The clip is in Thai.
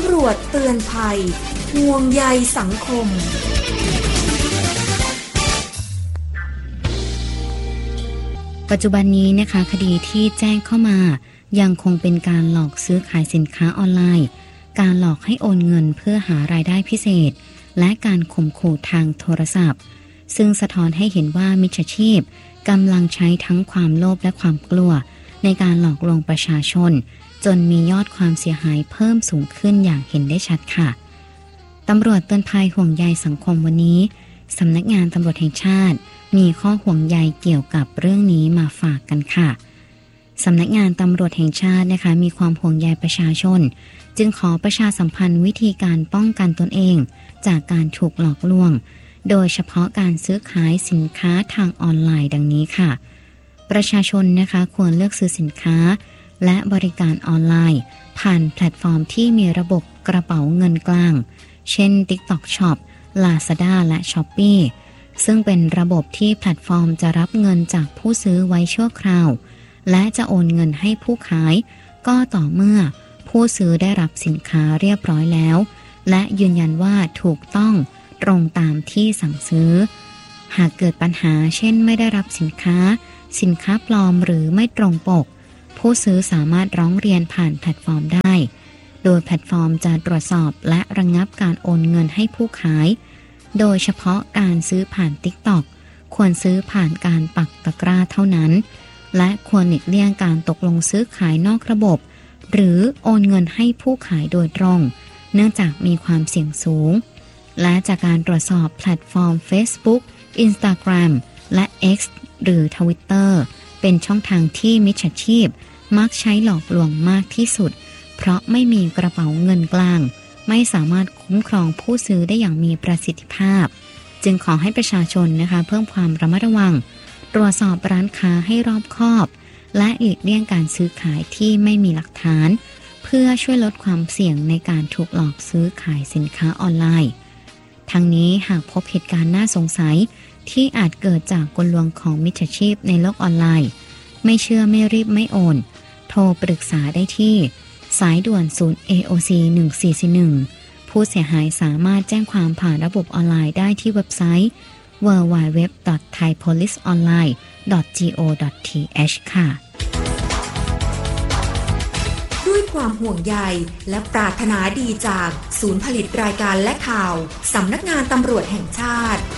ำรวจเตือนภัยห่วงใยสังคมปัจจุบันนี้นะคะคดีที่แจ้งเข้ามายังคงเป็นการหลอกซื้อขายสินค้าออนไลน์การหลอกให้โอนเงินเพื่อหารายได้พิเศษและการข่มขู่ทางโทรศัพท์ซึ่งสะท้อนให้เห็นว่ามิจฉาชีพกำลังใช้ทั้งความโลภและความกลัวในการหลอกลวงประชาชนจนมียอดความเสียหายเพิ่มสูงขึ้นอย่างเห็นได้ชัดค่ะตำรวจเตือนภัยห่วงใยสังคมวันนี้สำนักงานตำรวจแห่งชาติมีข้อห่วงใยเกี่ยวกับเรื่องนี้มาฝากกันค่ะสำนักงานตำรวจแห่งชาตินะคะมีความห่วงใยประชาชนจึงขอประชาสัมพันธ์วิธีการป้องกันตนเองจากการถูกหลอกลวงโดยเฉพาะการซื้อขายสินค้าทางออนไลน์ดังนี้ค่ะประชาชนนะคะควรเลือกซื้อสินค้าและบริการออนไลน์ผ่านแพลตฟอร์มที่มีระบบกระเป๋าเงินกลางเช่น TikTok Shop Lazada และ Shopee ซึ่งเป็นระบบที่แพลตฟอร์มจะรับเงินจากผู้ซื้อไว้ชั่วคราวและจะโอนเงินให้ผู้ขายก็ต่อเมื่อผู้ซื้อได้รับสินค้าเรียบร้อยแล้วและยืนยันว่าถูกต้องตรงตามที่สั่งซื้อหากเกิดปัญหาเช่นไม่ได้รับสินค้าปลอมหรือไม่ตรงปกผู้ซื้อสามารถร้องเรียนผ่านแพลตฟอร์มได้โดยแพลตฟอร์มจะตรวจสอบและระงับการโอนเงินให้ผู้ขายโดยเฉพาะการซื้อผ่าน TikTok ควรซื้อผ่านการปักตะกร้าเท่านั้นและควรหลีกเลี่ยงการตกลงซื้อขายนอกระบบหรือโอนเงินให้ผู้ขายโดยตรงเนื่องจากมีความเสี่ยงสูงและจากการตรวจสอบแพลตฟอร์ม Facebook Instagram และ X หรือ Twitter เป็นช่องทางที่มิจฉาชีพมักใช้หลอกลวงมากที่สุดเพราะไม่มีกระเป๋าเงินกลางไม่สามารถคุ้มครองผู้ซื้อได้อย่างมีประสิทธิภาพจึงขอให้ประชาชนนะคะเพิ่มความระมัดระวังตรวจสอบร้านค้าให้รอบคอบและหลีกเลี่ยงการซื้อขายที่ไม่มีหลักฐานเพื่อช่วยลดความเสี่ยงในการถูกหลอกซื้อขายสินค้าออนไลน์ทั้งนี้หากพบเหตุการณ์น่าสงสัยที่อาจเกิดจากกลลวงของมิจฉาชีพในโลกออนไลน์ไม่เชื่อไม่รีบไม่โอนโทรปรึกษาได้ที่สายด่วนศูนย์ AOC 1441ผู้เสียหายสามารถแจ้งความผ่านระบบออนไลน์ได้ที่เว็บไซต์ www.thaipoliceonline.go.th ค่ะด้วยความห่วงใยและปรารถนาดีจากศูนย์ผลิตรายการและข่าวสำนักงานตำรวจแห่งชาติ